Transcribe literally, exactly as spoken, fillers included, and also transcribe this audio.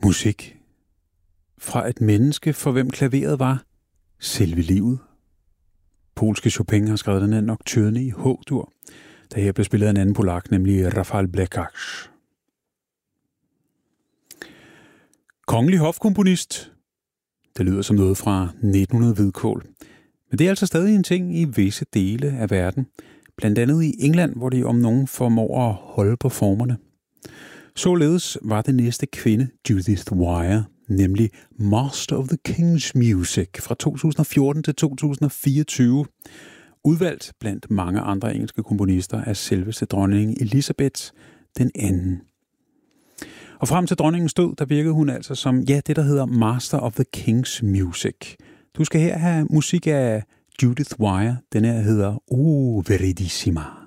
Musik fra et menneske, for hvem klaveret var selve livet. Polske Chopin har skrevet den her Nocturne i H-dur, der her blev spillet af en anden polak, nemlig Rafał Blekacz. Kongelig hofkomponist. Det lyder som noget fra nitten hundrede hvidkål. Men det er altså stadig en ting i visse dele af verden. Blandt andet i England, hvor de om nogen formår at holde på formerne. Således var det næste kvinde, Judith Wire, nemlig Master of the King's Music fra to tusind og fjorten til to tusind og fireogtyve. Udvalgt blandt mange andre engelske komponister af selveste dronning Elizabeth den anden. Og frem til dronningens død, der virkede hun altså som, ja, det der hedder Master of the King's Music. Du skal her have musik af Judith Wire. Den her hedder O Veridissima.